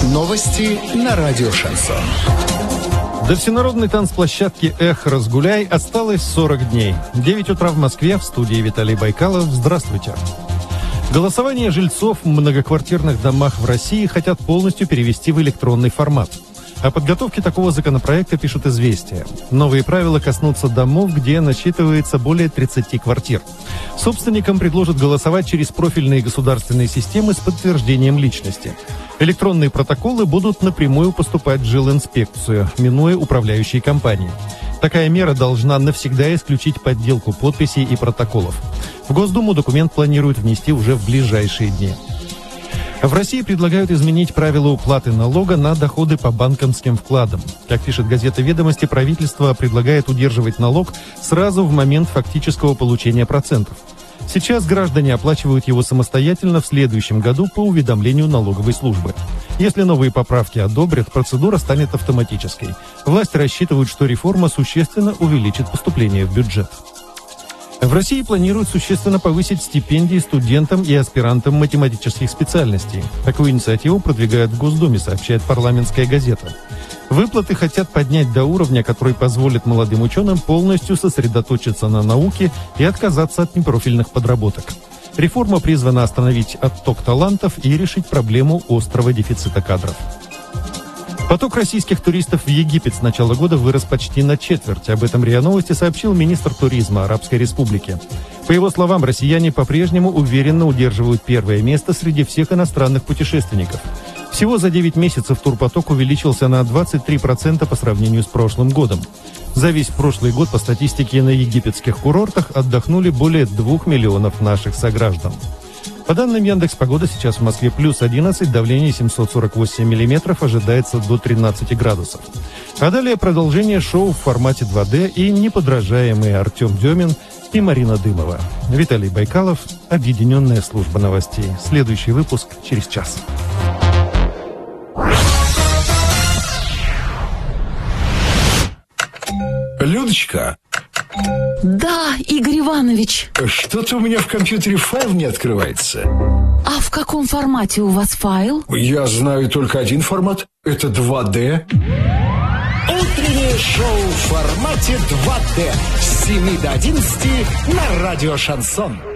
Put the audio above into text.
Новости на радио «Шансон». До всенародной танцплощадки «Эх, разгуляй» осталось 40 дней. 9 утра в Москве, в студии Виталий Байкалов. Здравствуйте. Голосование жильцов в многоквартирных домах в России хотят полностью перевести в электронный формат. О подготовке такого законопроекта пишут «Известия». Новые правила коснутся домов, где насчитывается более 30 квартир. Собственникам предложат голосовать через профильные государственные системы с подтверждением личности. Электронные протоколы будут напрямую поступать в жилинспекцию, минуя управляющие компании. Такая мера должна навсегда исключить подделку подписей и протоколов. В Госдуму документ планируют внести уже в ближайшие дни. В России предлагают изменить правила уплаты налога на доходы по банковским вкладам. Как пишет газета «Ведомости», правительство предлагает удерживать налог сразу в момент фактического получения процентов. Сейчас граждане оплачивают его самостоятельно в следующем году по уведомлению налоговой службы. Если новые поправки одобрят, процедура станет автоматической. Власти рассчитывают, что реформа существенно увеличит поступление в бюджет. В России планируют существенно повысить стипендии студентам и аспирантам математических специальностей. Такую инициативу продвигают в Госдуме, сообщает «Парламентская газета». Выплаты хотят поднять до уровня, который позволит молодым ученым полностью сосредоточиться на науке и отказаться от непрофильных подработок. Реформа призвана остановить отток талантов и решить проблему острого дефицита кадров. Поток российских туристов в Египет с начала года вырос почти на четверть. Об этом РИА Новости сообщил министр туризма Арабской Республики. По его словам, россияне по-прежнему уверенно удерживают первое место среди всех иностранных путешественников. Всего за 9 месяцев турпоток увеличился на 23% по сравнению с прошлым годом. За весь прошлый год, по статистике, на египетских курортах отдохнули более 2 миллионов наших сограждан. По данным Яндекс.Погода, сейчас в Москве плюс 11, давление 748 миллиметров, ожидается до 13 градусов. А далее продолжение шоу в формате 2D и неподражаемые Артем Демин и Марина Дымова. Виталий Байкалов, Объединенная служба новостей. Следующий выпуск через час. Людочка. Да, Игорь Иванович. Что-то у меня в компьютере файл не открывается. А в каком формате у вас файл? Я знаю только один формат. Это 2D. Утреннее шоу в формате 2D. С 7 до 11 на радио «Шансон».